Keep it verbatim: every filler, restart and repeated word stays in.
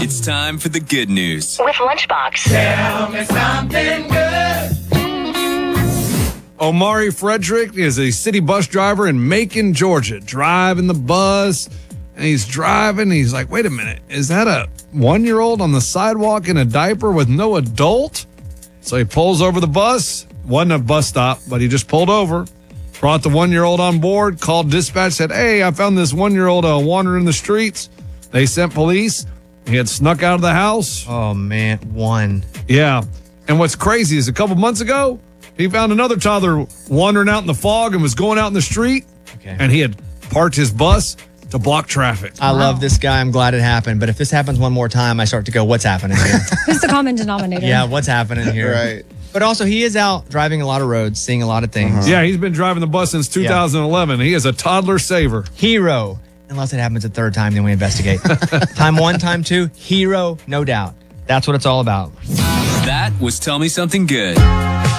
It's time for the good news with Lunchbox. Tell me something good. Omari Frederick is a city bus driver in Macon, Georgia, driving the bus. And he's driving. And he's like, wait a minute. Is that a one-year-old on the sidewalk in a diaper with no adult? So he pulls over the bus. Wasn't a bus stop, but he just pulled over. Brought the one-year-old on board, called dispatch, said, hey, I found this one-year-old uh, wandering the streets. They sent police. He had snuck out of the house. Oh, man. One. Yeah. And what's crazy is a couple months ago, he found another toddler wandering out in the fog and was going out in the street. Okay. And he had parked his bus to block traffic. I wow. love this guy. I'm glad it happened. But if this happens one more time, I start to go, what's happening here? Who's the common denominator? Yeah, what's happening here? Right. But also, he is out driving a lot of roads, seeing a lot of things. Uh-huh. Yeah, he's been driving the bus since two thousand eleven. Yeah. He is a toddler saver. Hero. Unless it happens a third time, then we investigate. Time one, time two, hero, no doubt. That's what it's all about. That was Tell Me Something Good.